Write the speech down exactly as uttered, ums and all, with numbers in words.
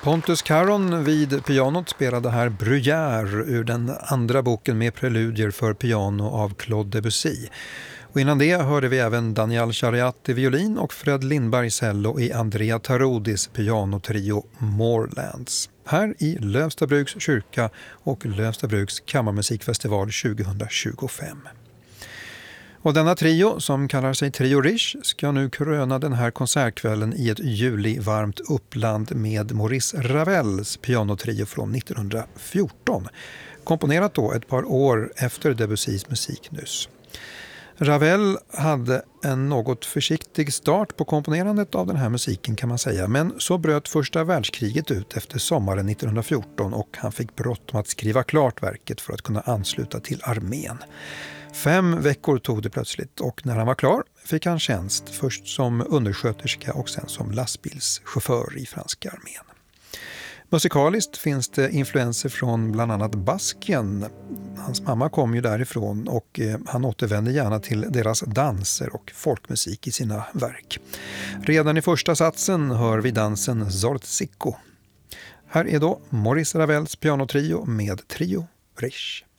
Pontus Caron vid pianot spelade här Bruyère ur den andra boken med preludier för piano av Claude Debussy. Och innan det hörde vi även Daniel Chariati violin och Fred Lindberg cello i Andrea Tarodis pianotrio Moorlands. Här i Lövstabruks kyrka och Lövstabruks kammarmusikfestival tjugohundratjugofem. Och denna trio, som kallar sig Trio Riche, ska nu kröna den här konsertkvällen i ett julivarmt uppland med Maurice Ravels pianotrio från nittonhundrafjorton. Komponerat då ett par år efter Debussys musik nyss. Ravel hade en något försiktig start på komponerandet av den här musiken kan man säga, men så bröt första världskriget ut efter sommaren nittonhundrafjorton och han fick bråttom att skriva klart verket för att kunna ansluta till armén. Fem veckor tog det plötsligt och när han var klar fick han tjänst först som undersköterska och sen som lastbilschaufför i franska armén. Musikaliskt finns det influenser från bland annat Baskien. Hans mamma kom ju därifrån och han återvände gärna till deras danser och folkmusik i sina verk. Redan i första satsen hör vi dansen Zortziko. Här är då Maurice Ravels pianotrio med Trio Riche.